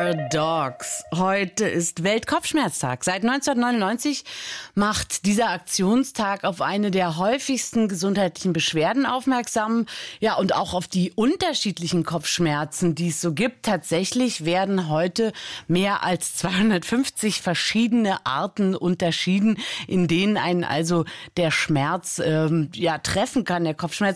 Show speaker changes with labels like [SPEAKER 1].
[SPEAKER 1] for Dogs. Heute ist Weltkopfschmerztag. Seit 1999 macht dieser Aktionstag auf eine der häufigsten gesundheitlichen Beschwerden aufmerksam. Ja, und auch auf die unterschiedlichen Kopfschmerzen, die es so gibt. Tatsächlich werden heute mehr als 250 verschiedene Arten unterschieden, in denen einen also der Schmerz treffen kann, der Kopfschmerz.